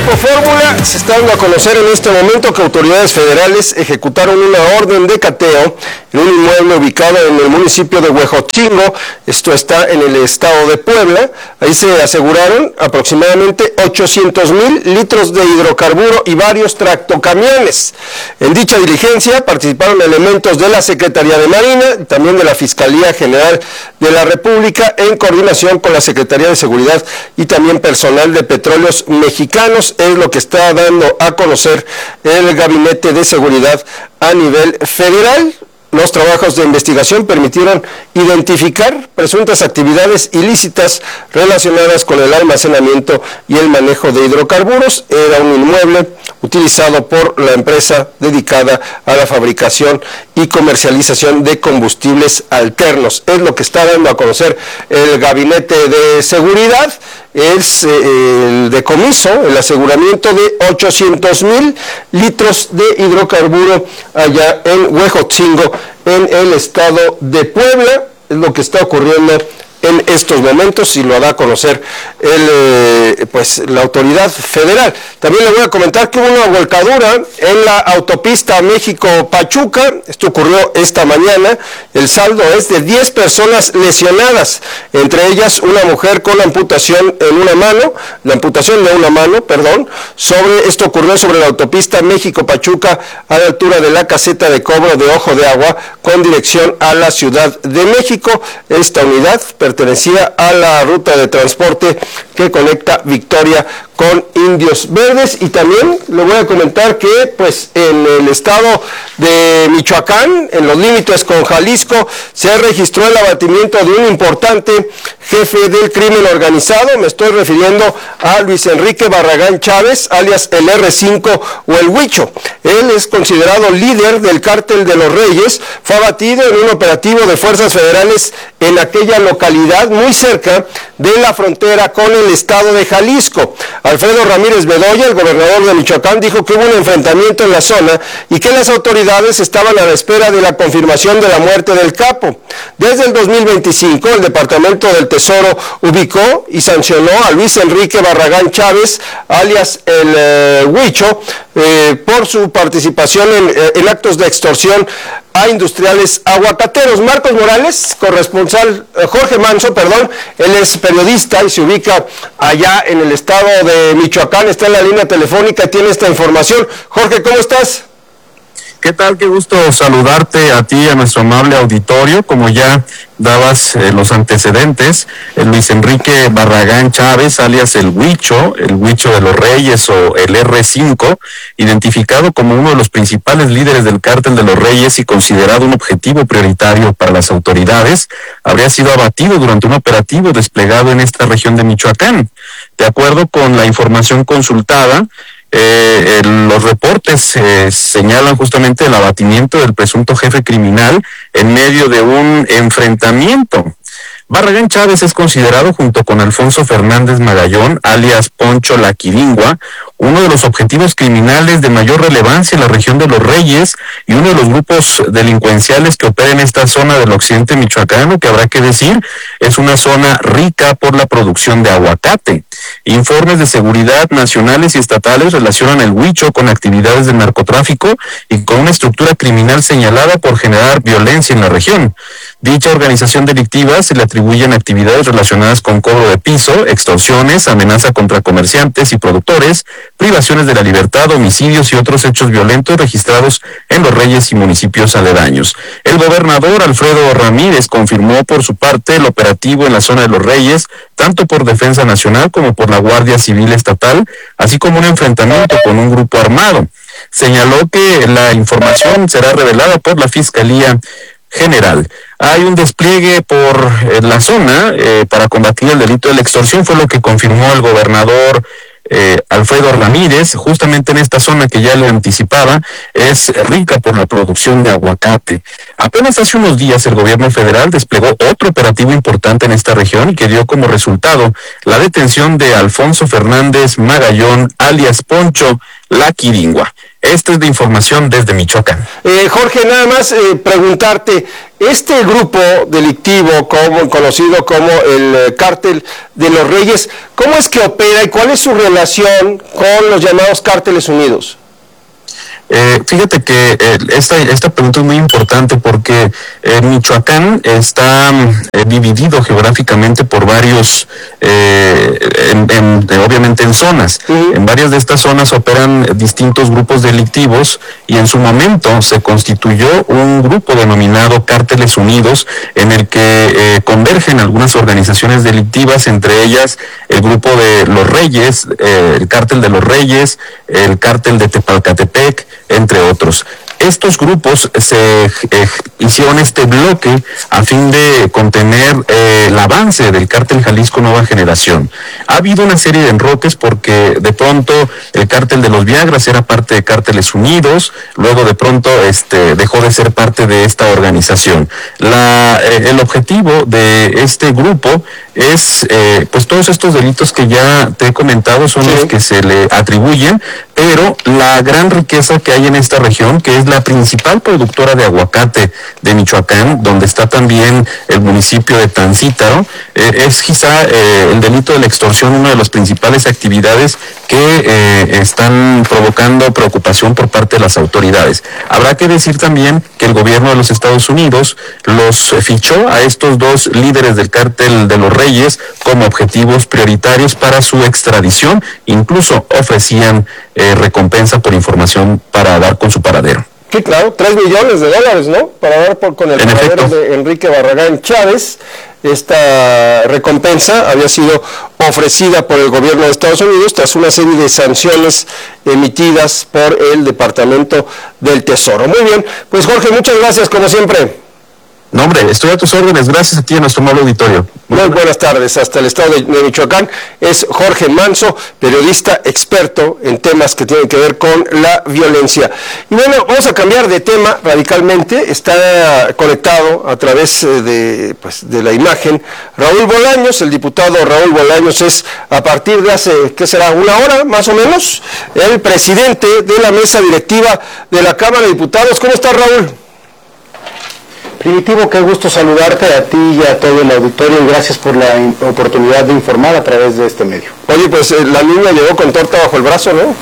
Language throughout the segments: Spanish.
Grupo Fórmula se está dando a conocer en este momento que autoridades federales ejecutaron una orden de cateo en un inmueble ubicado en el municipio de Huejotzingo. Esto está en el estado de Puebla. Ahí se aseguraron aproximadamente 800,000 litros de hidrocarburo y varios tractocamiones. En dicha diligencia participaron elementos de la Secretaría de Marina y también de la Fiscalía General de la República en coordinación con la Secretaría de Seguridad y también personal de Petróleos Mexicanos. Es lo que está dando a conocer el Gabinete de Seguridad a nivel federal. Los trabajos de investigación permitieron identificar presuntas actividades ilícitas relacionadas con el almacenamiento y el manejo de hidrocarburos. Era un inmueble utilizado por la empresa dedicada a la fabricación y comercialización de combustibles alternos. Es lo que está dando a conocer el Gabinete de Seguridad. Es el decomiso, el aseguramiento de 800,000 litros de hidrocarburo allá en Huejotzingo, en el estado de Puebla. Es lo que está ocurriendo en estos momentos y lo da a conocer la autoridad federal. También le voy a comentar que hubo una volcadura en la autopista México-Pachuca. Esto ocurrió esta mañana. El saldo es de 10 personas lesionadas, entre ellas una mujer con la amputación de una mano. Esto ocurrió sobre la autopista México-Pachuca a la altura de la caseta de cobro de Ojo de Agua con dirección a la Ciudad de México. Esta unidad pertenecía a la ruta de transporte que conecta Victoria con Indios Verdes. Y también le voy a comentar que en el estado de Michoacán, en los límites con Jalisco, se registró el abatimiento de un importante jefe del crimen organizado. Me estoy refiriendo a Luis Enrique Barragán Chávez, alias el R5 o el Huicho. Él es considerado líder del Cártel de los Reyes. Fue abatido en un operativo de fuerzas federales en aquella localidad muy cerca de la frontera con el estado de Jalisco. Alfredo Ramírez Bedoya, el gobernador de Michoacán, dijo que hubo un enfrentamiento en la zona y que las autoridades estaban a la espera de la confirmación de la muerte del capo. Desde el 2025, el Departamento del Tesoro ubicó y sancionó a Luis Enrique Barragán Chávez, alias el Huicho, por su participación en actos de extorsión a industriales aguacateros. Marcos Morales, corresponsal, Jorge Manso, él es periodista y se ubica allá en el estado de Michoacán, está en la línea telefónica, tiene esta información. Jorge, ¿cómo estás? ¿Qué tal? Qué gusto saludarte a ti y a nuestro amable auditorio. Como ya dabas los antecedentes, Luis Enrique Barragán Chávez, alias el Huicho de los Reyes o el R5, identificado como uno de los principales líderes del Cártel de los Reyes y considerado un objetivo prioritario para las autoridades, habría sido abatido durante un operativo desplegado en esta región de Michoacán. De acuerdo con la información consultada, los reportes señalan justamente el abatimiento del presunto jefe criminal en medio de un enfrentamiento. Barragán Chávez es considerado, junto con Alfonso Fernández Magallón, alias Poncho La Quiringua, uno de los objetivos criminales de mayor relevancia en la región de Los Reyes y uno de los grupos delincuenciales que opera en esta zona del occidente michoacano, que habrá que decir es una zona rica por la producción de aguacate. Informes de seguridad nacionales y estatales relacionan el Huicho con actividades de narcotráfico y con una estructura criminal señalada por generar violencia en la región. Dicha organización delictiva se le atribuyen actividades relacionadas con cobro de piso, extorsiones, amenaza contra comerciantes y productores, privaciones de la libertad, homicidios y otros hechos violentos registrados en Los Reyes y municipios aledaños. El gobernador Alfredo Ramírez confirmó por su parte el operativo en la zona de Los Reyes, tanto por Defensa Nacional como por la Guardia Civil Estatal, así como un enfrentamiento con un grupo armado. Señaló que la información será revelada por la Fiscalía General. Hay un despliegue por la zona para combatir el delito de la extorsión, fue lo que confirmó el gobernador Alfredo Ramírez. Justamente en esta zona que ya le anticipaba, es rica por la producción de aguacate. Apenas hace unos días el gobierno federal desplegó otro operativo importante en esta región y que dio como resultado la detención de Alfonso Fernández Magallón, alias Poncho La Quiringua. Esta es de información desde Michoacán. Jorge, nada más preguntarte, este grupo delictivo conocido como el Cártel de los Reyes, ¿cómo es que opera y cuál es su relación con los llamados Cárteles Unidos? Fíjate que esta pregunta es muy importante porque Michoacán está dividido geográficamente por varios, obviamente en zonas. En varias de estas zonas operan distintos grupos delictivos y en su momento se constituyó un grupo denominado Cárteles Unidos en el que convergen algunas organizaciones delictivas, entre ellas el grupo de los Reyes, el Cártel de los Reyes, el Cártel de Tepalcatepec, entre otros. Estos grupos se hicieron este bloque a fin de contener el avance del Cártel Jalisco Nueva Generación. Ha habido una serie de enroques porque de pronto el Cártel de los Viagras era parte de Cárteles Unidos, luego de pronto dejó de ser parte de esta organización. El objetivo de este grupo es, pues todos estos delitos que ya te he comentado son los que se le atribuyen, pero la gran riqueza que hay en esta región, que es la principal productora de aguacate de Michoacán, donde está también el municipio de Tancítaro, es quizá el delito de la extorsión una de las principales actividades que están provocando preocupación por parte de las autoridades. Habrá que decir también que el gobierno de los Estados Unidos los fichó a estos dos líderes del Cártel de los Reyes como objetivos prioritarios para su extradición, incluso ofrecían recompensa por información para dar con su paradero. Sí, claro, $3 millones, ¿no? Para dar con el paradero de Enrique Barragán Chávez. Esta recompensa había sido ofrecida por el gobierno de Estados Unidos tras una serie de sanciones emitidas por el Departamento del Tesoro. Muy bien, pues Jorge, muchas gracias como siempre. No, hombre, estoy a tus órdenes. Gracias a ti y a nuestro amable auditorio. Muy buenas tardes. Hasta el estado de Michoacán es Jorge Manso, periodista experto en temas que tienen que ver con la violencia. Y bueno, vamos a cambiar de tema radicalmente. Está conectado a través de la imagen Raúl Bolaños. El diputado Raúl Bolaños es, a partir de hace, ¿qué será?, una hora más o menos, el presidente de la mesa directiva de la Cámara de Diputados. ¿Cómo estás, Raúl? Primitivo, qué gusto saludarte a ti y a todo el auditorio y gracias por la oportunidad de informar a través de este medio. Oye, pues la niña llegó con torta bajo el brazo, ¿no?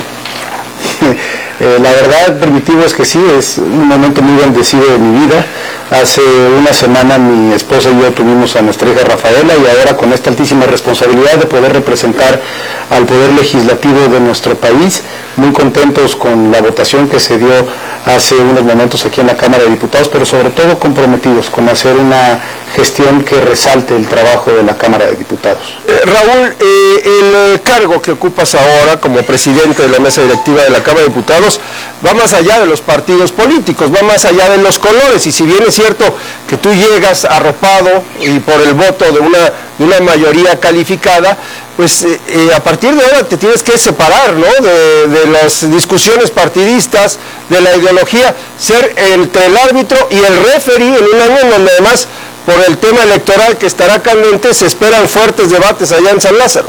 La verdad, Primitivo, es que sí, es un momento muy bendecido de mi vida. Hace una semana mi esposa y yo tuvimos a nuestra hija Rafaela y ahora con esta altísima responsabilidad de poder representar al Poder Legislativo de nuestro país, muy contentos con la votación que se dio hace unos momentos aquí en la Cámara de Diputados, pero sobre todo comprometidos con hacer una gestión que resalte el trabajo de la Cámara de Diputados. Raúl, el cargo que ocupas ahora como presidente de la mesa directiva de la Cámara de Diputados va más allá de los partidos políticos, va más allá de los colores, y si bien es cierto que tú llegas arropado y por el voto de una mayoría calificada, pues a partir de ahora te tienes que separar, ¿no?, de las discusiones partidistas, de la ideología, ser entre el árbitro y el referee en un año en donde además por el tema electoral que estará candente se esperan fuertes debates allá en San Lázaro.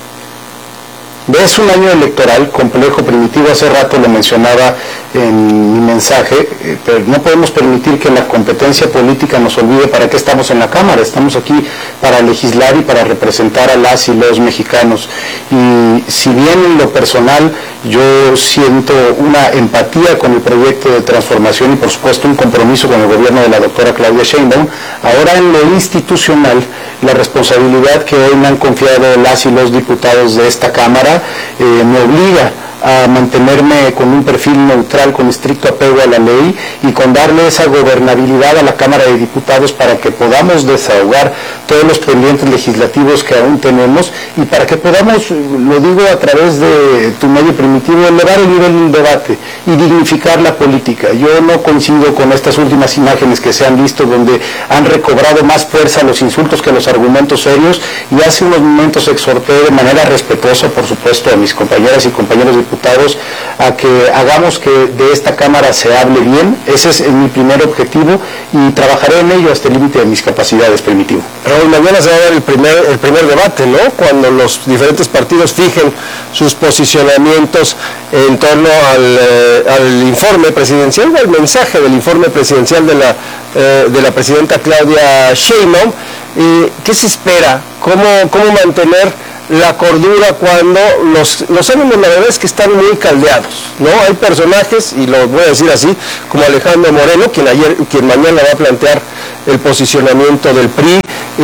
Es un año electoral complejo, Primitivo, hace rato lo mencionaba en mi mensaje, pero no podemos permitir que la competencia política nos olvide para qué estamos en la Cámara. Estamos aquí para legislar y para representar a las y los mexicanos. Y si bien en lo personal yo siento una empatía con el proyecto de transformación y por supuesto un compromiso con el gobierno de la doctora Claudia Sheinbaum, ahora en lo institucional, la responsabilidad que hoy me han confiado las y los diputados de esta Cámara me obliga a mantenerme con un perfil neutral, con estricto apego a la ley y con darle esa gobernabilidad a la Cámara de Diputados para que podamos desahogar todos los pendientes legislativos que aún tenemos y para que podamos, lo digo a través de tu medio, Primitivo, elevar el nivel del debate y dignificar la política. Yo no coincido con estas últimas imágenes que se han visto donde han recobrado más fuerza los insultos que los argumentos serios, y hace unos momentos exhorté de manera respetuosa, por supuesto, a mis compañeras y compañeros diputados Diputados a que hagamos que de esta Cámara se hable bien. Ese es mi primer objetivo y trabajaré en ello hasta el límite de mis capacidades, Primitivo. Raúl, mañana se va a dar el primer debate, ¿no? Cuando los diferentes partidos fijen sus posicionamientos en torno al informe presidencial, o al mensaje del informe presidencial de la presidenta Claudia Sheinbaum. ¿Qué se espera? ¿Cómo mantener la cordura cuando los ánimos, la verdad es que están muy caldeados, ¿no? Hay personajes, y lo voy a decir así, como Alejandro Moreno, quien mañana va a plantear el posicionamiento del PRI,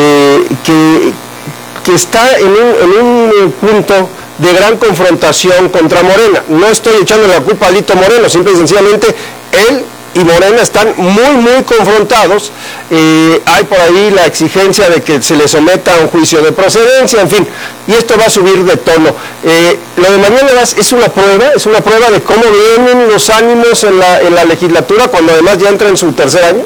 que está en un punto de gran confrontación contra Morena. No estoy echando la culpa a Alito Moreno, simple y sencillamente él y Morena están muy confrontados. Hay por ahí la exigencia de que se le someta a un juicio de procedencia, en fin, y esto va a subir de tono. Lo de mañana es una prueba de cómo vienen los ánimos en la legislatura, cuando además ya entra en su tercer año.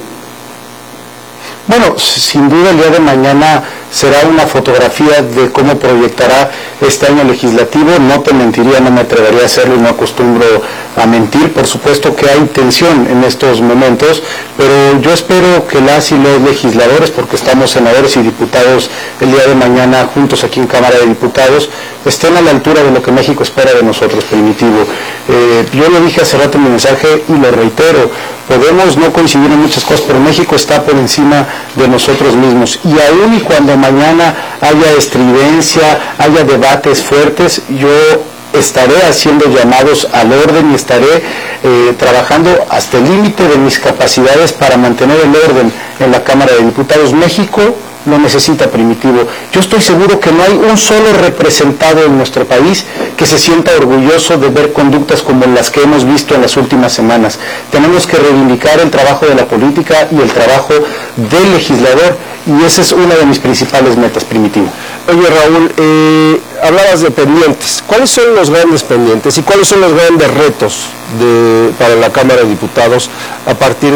Bueno, sin duda el día de mañana será una fotografía de cómo proyectará este año legislativo. No te mentiría, no me atrevería a hacerlo y no acostumbro a mentir. Por supuesto que hay tensión en estos momentos, pero yo espero que las y los legisladores, porque estamos senadores y diputados el día de mañana juntos aquí en Cámara de Diputados, estén a la altura de lo que México espera de nosotros, Primitivo. Yo lo dije hace rato en mi mensaje y lo reitero, podemos no coincidir en muchas cosas, pero México está por encima de nosotros mismos, y aún y cuando mañana haya estridencia, haya debates fuertes, yo estaré haciendo llamados al orden y estaré trabajando hasta el límite de mis capacidades para mantener el orden en la Cámara de Diputados. México lo necesita, Primitivo. Yo estoy seguro que no hay un solo representado en nuestro país que se sienta orgulloso de ver conductas como las que hemos visto en las últimas semanas. Tenemos que reivindicar el trabajo de la política y el trabajo del legislador, y esa es una de mis principales metas, Primitivo. Oye, Raúl, hablabas de pendientes. ¿Cuáles son los grandes pendientes y cuáles son los grandes retos para la Cámara de Diputados a partir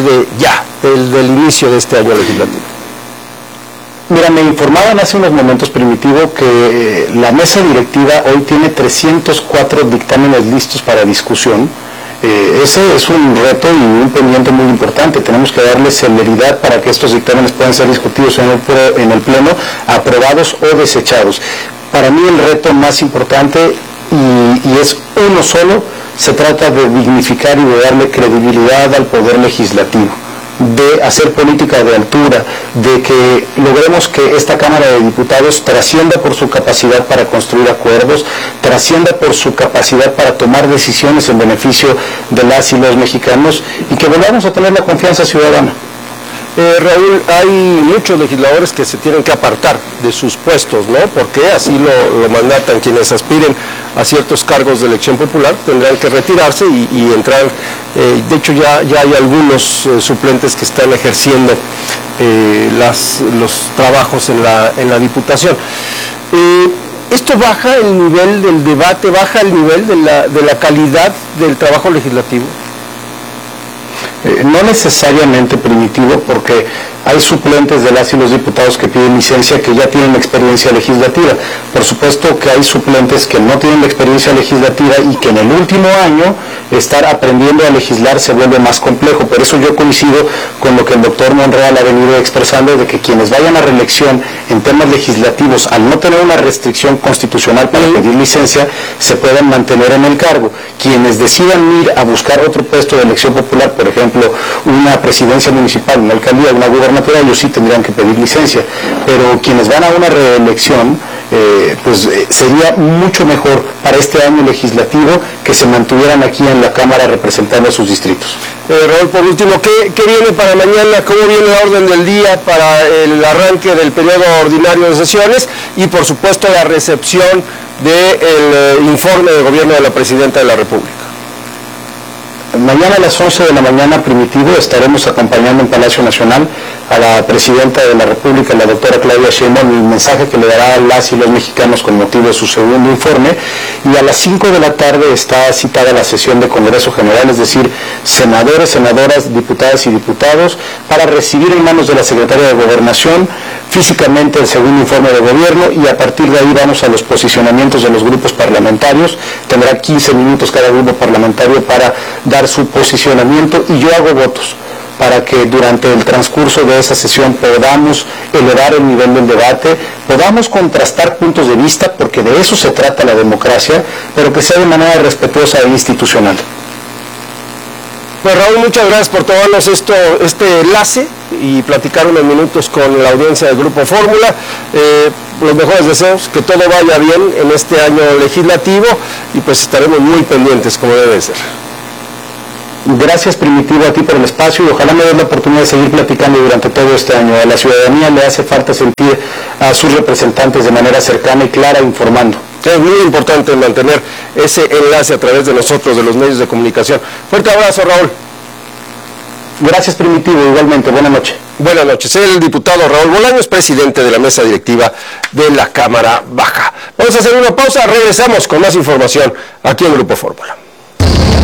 del inicio de este año legislativo? Mira, me informaban hace unos momentos, Primitivo, que la mesa directiva hoy tiene 304 dictámenes listos para discusión. Ese es un reto y un pendiente muy importante. Tenemos que darle celeridad para que estos dictámenes puedan ser discutidos en el Pleno, aprobados o desechados. Para mí el reto más importante, y es uno solo, se trata de dignificar y de darle credibilidad al Poder Legislativo, de hacer política de altura, de que logremos que esta Cámara de Diputados trascienda por su capacidad para construir acuerdos, trascienda por su capacidad para tomar decisiones en beneficio de las y los mexicanos, y que volvamos a tener la confianza ciudadana. Raúl, hay muchos legisladores que se tienen que apartar de sus puestos, ¿no? Porque así lo mandatan. Quienes aspiren a ciertos cargos de elección popular tendrán que retirarse y entrar. De hecho, ya hay algunos suplentes que están ejerciendo los trabajos en la Diputación. ¿Esto baja el nivel del debate, baja el nivel de la calidad del trabajo legislativo? No necesariamente, Primitivo, porque hay suplentes de las y los diputados que piden licencia que ya tienen experiencia legislativa. Por supuesto que hay suplentes que no tienen la experiencia legislativa y que en el último año estar aprendiendo a legislar se vuelve más complejo. Por eso yo coincido con lo que el doctor Monreal ha venido expresando, de que quienes vayan a reelección en temas legislativos, al no tener una restricción constitucional para pedir licencia, se puedan mantener en el cargo. Quienes decidan ir a buscar otro puesto de elección popular, por ejemplo, una presidencia municipal, una alcaldía, una gubernatura, ellos sí tendrían que pedir licencia, pero quienes van a una reelección, sería mucho mejor para este año legislativo que se mantuvieran aquí en la Cámara representando a sus distritos. Raúl, por último, ¿qué viene para mañana? ¿Cómo viene la orden del día para el arranque del periodo ordinario de sesiones? Y por supuesto la recepción del informe de gobierno de la Presidenta de la República. Mañana a las 11 de la mañana, Primitivo, estaremos acompañando en Palacio Nacional a la Presidenta de la República, la doctora Claudia Sheinbaum, el mensaje que le dará a las y los mexicanos con motivo de su segundo informe, y a las 5 de la tarde está citada la sesión de Congreso General, es decir, senadores, senadoras, diputadas y diputados, para recibir en manos de la Secretaria de Gobernación físicamente el segundo informe de gobierno y a partir de ahí vamos a los posicionamientos de los grupos parlamentarios. Tendrá 15 minutos cada grupo parlamentario para dar su posicionamiento y yo hago votos para que durante el transcurso de esa sesión podamos elevar el nivel del debate, podamos contrastar puntos de vista, porque de eso se trata la democracia, pero que sea de manera respetuosa e institucional. Pues Raúl, muchas gracias por tomarnos este enlace y platicar unos minutos con la audiencia del Grupo Fórmula. Los mejores deseos, que todo vaya bien en este año legislativo y pues estaremos muy pendientes como debe ser. Gracias, Primitivo, a ti por el espacio y ojalá me des la oportunidad de seguir platicando durante todo este año. A la ciudadanía le hace falta sentir a sus representantes de manera cercana y clara informando. Es muy importante mantener ese enlace a través de nosotros, de los medios de comunicación. Fuerte abrazo, Raúl. Gracias, Primitivo, igualmente. Buenas noches. Buenas noches. El diputado Raúl Bolaños, presidente de la mesa directiva de la Cámara Baja. Vamos a hacer una pausa, regresamos con más información aquí en Grupo Fórmula.